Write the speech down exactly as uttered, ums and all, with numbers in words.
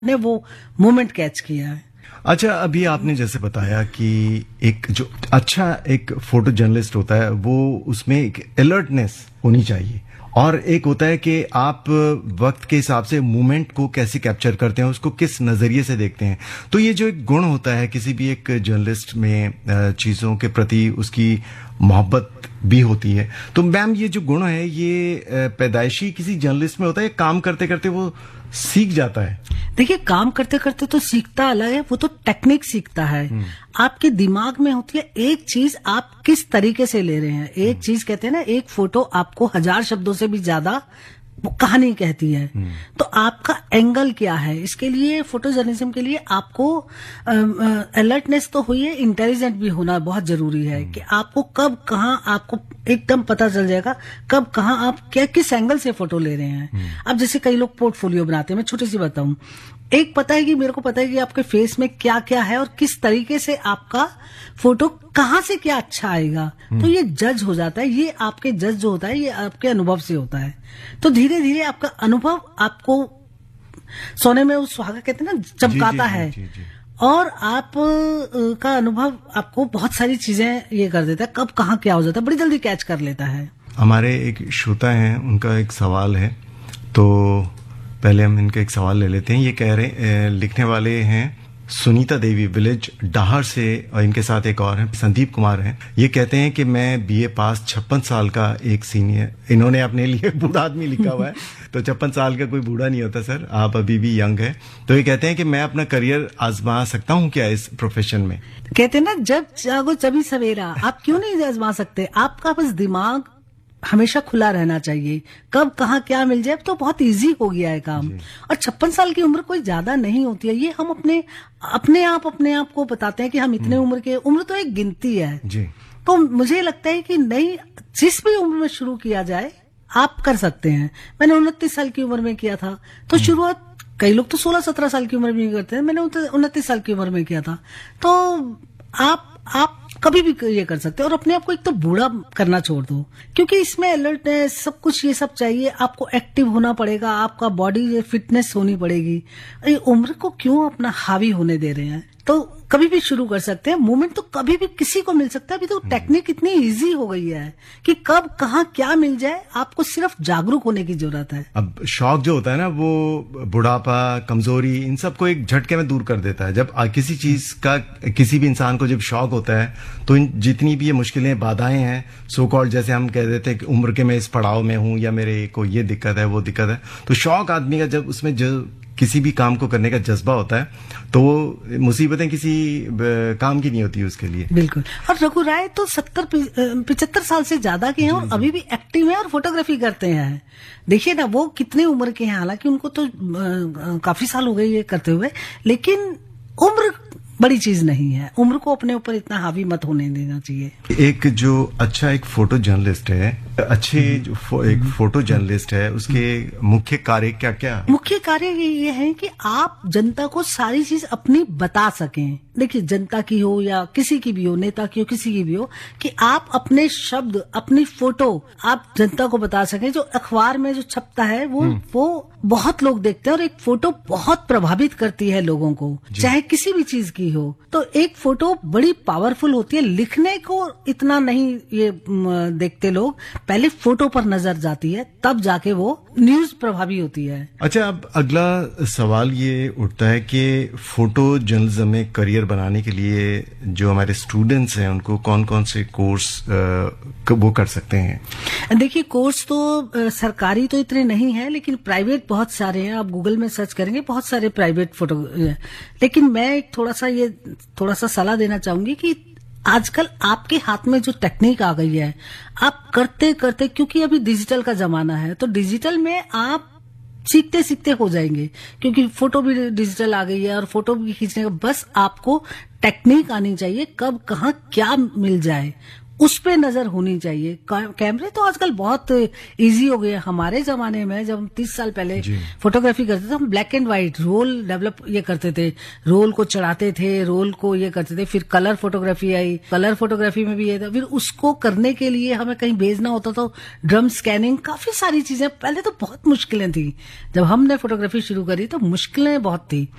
ने वो moment catch किया है। अच्छा, अभी आपने जैसे बताया कि एक जो अच्छा एक फोटो जर्नलिस्ट होता है वो उसमें एक अलर्टनेस होनी चाहिए, और एक होता है कि आप वक्त के हिसाब से मूवमेंट को कैसे कैप्चर करते हैं, उसको किस नजरिए से देखते हैं। तो ये जो एक गुण होता है किसी भी एक जर्नलिस्ट में, चीजों के प्रति उसकी मोहब्बत भी होती है। तो मैम, ये जो गुण है ये पैदाइशी किसी जर्नलिस्ट में होता है, काम करते करते वो सीख जाता है? देखिए, काम करते करते तो सीखता अलग है, वो तो टेक्निक सीखता है। आपके दिमाग में होती है एक चीज, आप किस तरीके से ले रहे हैं। एक चीज कहते हैं ना, एक फोटो आपको हजार शब्दों से भी ज्यादा वो कहानी कहती है। तो आपका एंगल क्या है, इसके लिए फोटो जर्नलिज्म के लिए आपको अलर्टनेस तो हुई है, इंटेलिजेंट भी होना बहुत जरूरी है कि आपको कब कहाँ आपको एकदम पता चल जाएगा कब कहाँ आप क्या किस एंगल से फोटो ले रहे हैं। अब जैसे कई लोग पोर्टफोलियो बनाते हैं, मैं छोटी सी बताऊं, एक पता है कि मेरे को पता है कि आपके फेस में क्या क्या है और किस तरीके से आपका फोटो कहाँ से क्या अच्छा आएगा, तो ये जज हो जाता है। ये आपके जज जो होता है ये आपके अनुभव से होता है। तो धीरे धीरे आपका अनुभव आपको सोने में उस सुहागा कहते हैं ना, चमकाता है। जी, जी, जी, और आप का अनुभव आपको बहुत सारी चीजें ये कर देता है, कब कहाँ क्या हो जाता है, बड़ी जल्दी कैच कर लेता है। हमारे एक श्रोता हैं, उनका एक सवाल है, तो पहले हम इनका एक सवाल ले लेते हैं। ये कह रहे, लिखने वाले हैं सुनीता देवी, विलेज डाहर से, और इनके साथ एक और हैं संदीप कुमार हैं। ये कहते हैं कि मैं बीए पास छप्पन साल का एक सीनियर, इन्होंने अपने लिए बूढ़ा आदमी लिखा हुआ है तो छप्पन साल का कोई बूढ़ा नहीं होता सर, आप अभी भी यंग है। तो ये कहते हैं कि मैं अपना करियर आजमा सकता हूँ क्या इस प्रोफेशन में? कहते हैं ना, जब जागो तभी सवेरा। आप क्यों नहीं आजमा सकते? आपका बस दिमाग हमेशा खुला रहना चाहिए, कब कहाँ क्या मिल जाए। तो बहुत इजी हो गया है काम। और छप्पन साल की उम्र कोई ज्यादा नहीं होती है, ये हम अपने अपने आप अपने आप को बताते हैं कि हम इतने उम्र के। उम्र तो एक गिनती है जी। तो मुझे लगता है कि नहीं, जिस भी उम्र में शुरू किया जाए आप कर सकते हैं। मैंने उनतीस साल की उम्र में किया था, तो शुरुआत कई लोग तो सोलह सत्रह साल की उम्र में करते हैं, मैंने उनतीस साल की उम्र में किया था। तो आप आप कभी भी ये कर सकते हैं। और अपने आप को एक तो बूढ़ा करना छोड़ दो, क्योंकि इसमें अलर्टनेस सब कुछ ये सब चाहिए। आपको एक्टिव होना पड़ेगा, आपका बॉडी फिटनेस होनी पड़ेगी। ये उम्र को क्यों अपना हावी होने दे रहे हैं? तो कभी भी शुरू कर सकते हैं। मूवमेंट तो कभी भी किसी को मिल सकता है। अभी तो टेक्निक इतनी इजी हो गई है कि कब कहाँ क्या मिल जाए, आपको सिर्फ जागरूक होने की जरूरत है। अब शौक जो होता है ना, वो बुढ़ापा, कमजोरी, इन सबको एक झटके में दूर कर देता है। जब किसी चीज का, किसी भी इंसान को जब शौक होता है, तो इन जितनी भी ये मुश्किलें, बाधाएं हैं, सो कॉल्ड, जैसे हम कह देते हैं कि उम्र के मैं इस पड़ाव में हूं, या मेरे को ये दिक्कत है, वो दिक्कत है, तो शौक आदमी का जब उसमें जो किसी भी काम को करने का जज्बा होता है, तो वो मुसीबतें किसी काम की नहीं होती उसके लिए। बिल्कुल। और रघु राय तो सत्तर पिछहत्तर साल से ज्यादा के हैं और अभी भी एक्टिव हैं और फोटोग्राफी करते हैं। देखिए ना, वो कितने उम्र के हैं, हालांकि उनको तो आ, काफी साल हो गए ये करते हुए, लेकिन उम्र बड़ी चीज नहीं है। उम्र को अपने ऊपर इतना हावी मत होने देना चाहिए। एक जो अच्छा एक फोटो जर्नलिस्ट है, अच्छे जो फो, एक फोटो जर्नलिस्ट है, उसके मुख्य कार्य क्या क्या? मुख्य कार्य ये है कि आप जनता को सारी चीज अपनी बता सकें। देखिए, जनता की हो या किसी की भी हो, नेता की हो, किसी की भी हो, कि आप अपने शब्द, अपनी फोटो आप जनता को बता सकें। जो अखबार में जो छपता है वो वो बहुत लोग देखते हैं, और एक फोटो बहुत प्रभावित करती है लोगों को, चाहे किसी भी चीज की हो। तो एक फोटो बड़ी पावरफुल होती है। लिखने को इतना नहीं ये देखते लोग, पहले फोटो पर नजर जाती है, तब जाके वो न्यूज प्रभावी होती है। अच्छा, अब अगला सवाल ये उठता है कि फोटो जर्नलिज्म में करियर बनाने के लिए जो हमारे स्टूडेंट्स हैं, उनको कौन कौन से कोर्स वो कर सकते हैं? देखिए, कोर्स तो आ, सरकारी तो इतने नहीं है, लेकिन प्राइवेट बहुत सारे हैं। आप गूगल में सर्च करेंगे, बहुत सारे प्राइवेट फोटो। लेकिन मैं एक थोड़ा सा ये थोड़ा सा सलाह देना चाहूंगी कि आजकल आपके हाथ में जो टेक्निक आ गई है, आप करते करते, क्योंकि अभी डिजिटल का जमाना है, तो डिजिटल में आप सीखते सीखते हो जाएंगे, क्योंकि फोटो भी डिजिटल आ गई है और फोटो भी खींचने का, बस आपको टेक्निक आनी चाहिए, कब कहाँ क्या मिल जाए उस पे नजर होनी चाहिए। कैमरे तो आजकल बहुत इजी हो गए। हमारे जमाने में जब हम तीस साल पहले फोटोग्राफी करते थे, हम black and white role develop ये करते थे, रोल को चढ़ाते थे, रोल को ये करते थे। फिर colour photography I, colour photography में भी ये था। फिर उसको करने के लिए हमें कहीं भेजना होता तो ड्रम स्कैनिंग, काफी सारी चीजें। पहले तो बहुत मुश्किलें थी। जब हमने फोटोग्राफी शुरू करी तो मुश्किलें बहुत थी।